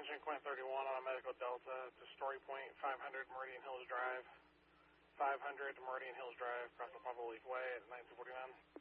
attention, Quint 31 on a Medical Delta to Story Point, 500 Meridian Hills Drive. 500 Meridian Hills Drive, across the Papa Leaf Way at 1949.